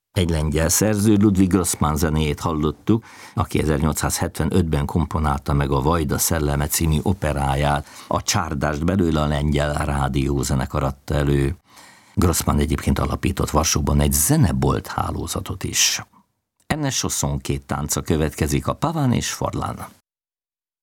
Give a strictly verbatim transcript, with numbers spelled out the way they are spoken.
Egy lengyel szerző, Ludwig Grossmann zenéjét hallottuk, aki ezernyolcszázhetvenötben komponálta meg a Vajda szelleme című operáját, a csárdást belőle a lengyel rádiózenekar adta elő. Grossmann egyébként alapított Varsóban egy zenebolt hálózatot is. Ernest Chausson két tánca következik, a Paván és Forlán.